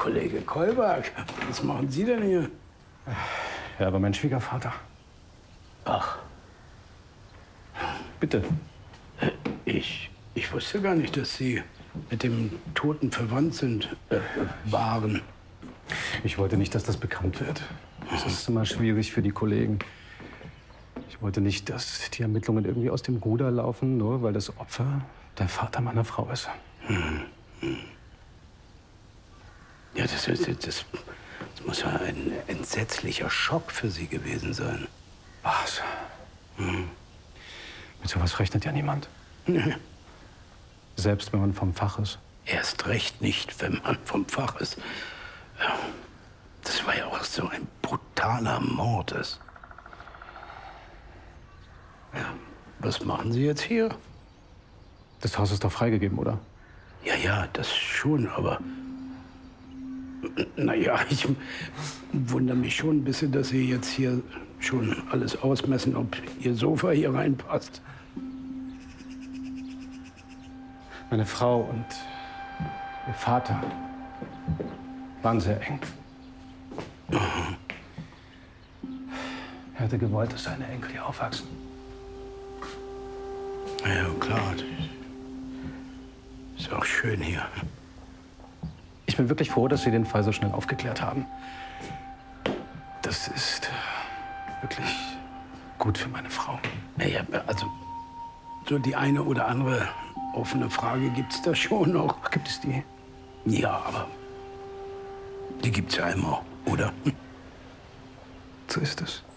Kollege Kolberg, was machen Sie denn hier? Ja, aber mein Schwiegervater. Ach. Bitte. Ich wusste gar nicht, dass Sie mit dem Toten verwandt sind, waren. Ich wollte nicht, dass das bekannt wird. Das ist immer schwierig für die Kollegen. Ich wollte nicht, dass die Ermittlungen irgendwie aus dem Ruder laufen, nur weil das Opfer der Vater meiner Frau ist. Ja, das muss ja ein entsetzlicher Schock für Sie gewesen sein. Was? Mit sowas rechnet ja niemand. Nee. Selbst wenn man vom Fach ist. Erst recht nicht, wenn man vom Fach ist. Ja, das war ja auch so ein brutaler Mord. Ja, was machen Sie jetzt hier? Das Haus ist doch freigegeben, oder? Ja, das schon, aber... Naja, ich wundere mich schon ein bisschen, dass Sie jetzt hier schon alles ausmessen, ob Ihr Sofa hier reinpasst. Meine Frau und ihr Vater waren sehr eng. Er hätte gewollt, dass seine Enkel hier aufwachsen. Ja, klar. Ist auch schön hier. Ich bin wirklich froh, dass Sie den Fall so schnell aufgeklärt haben. Das ist wirklich gut für meine Frau. Naja, also so die eine oder andere offene Frage gibt's da schon noch. Ach, gibt es die? Ja, aber die gibt's ja immer, oder? So ist es.